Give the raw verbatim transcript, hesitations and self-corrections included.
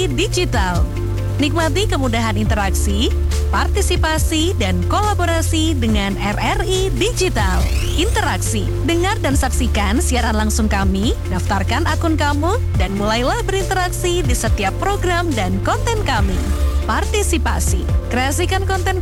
Digital. Nikmati kemudahan interaksi, partisipasi, dan kolaborasi dengan R R I Digital. Interaksi, dengar dan saksikan siaran langsung kami, daftarkan akun kamu, dan mulailah berinteraksi di setiap program dan konten kami. Partisipasi, kreasikan konten